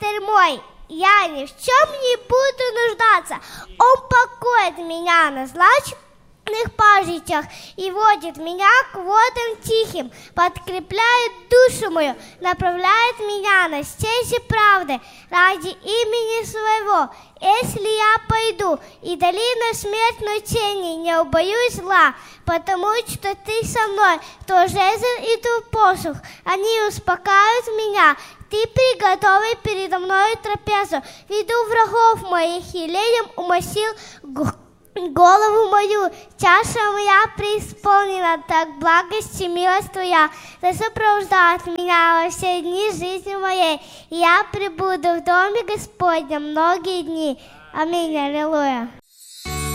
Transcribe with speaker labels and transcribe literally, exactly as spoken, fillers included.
Speaker 1: пастырь мой, я ни в чем не буду нуждаться. Он покоит меня на злачных пажитях и водит меня к водам тихим, подкрепляет душу мою, направляет меня на стези правды ради имени своего. Если я пойду и долину смертной тени, не убоюсь зла, потому что ты со мной, то жезл и то посох, они успокаивают меня. Ты приготовил передо мной трапезу, виду врагов моих, елеем умасил голову мою, чаша моя преисполнена, так благость и милость твоя, да сопровождает меня во все дни жизни моей, и я пребуду в доме Господнем многие дни. Аминь, аллилуйя.